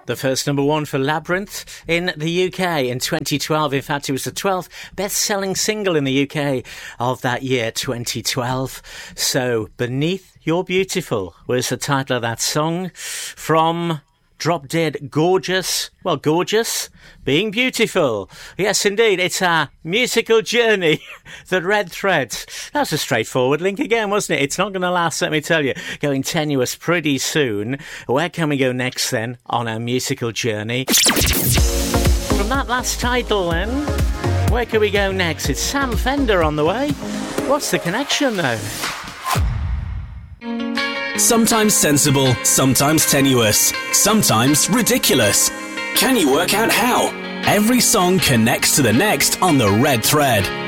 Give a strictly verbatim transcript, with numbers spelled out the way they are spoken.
The first number one for Labyrinth in the U K in twenty twelve. In fact, it was the twelfth best-selling single in the U K of that year, twenty twelve. So, Beneath You're Beautiful was the title of that song from Drop Dead Gorgeous. Well, gorgeous, being beautiful. Yes, indeed, it's our musical journey, the Red Thread. That's a straightforward link again, wasn't it? It's not going to last, let me tell you. Going tenuous pretty soon. Where can we go next, then, on our musical journey? From that last title, then, where can we go next? It's Sam Fender on the way. What's the connection, though? Sometimes sensible, sometimes tenuous, sometimes ridiculous. Can you work out how? Every song connects to the next on the Red Thread.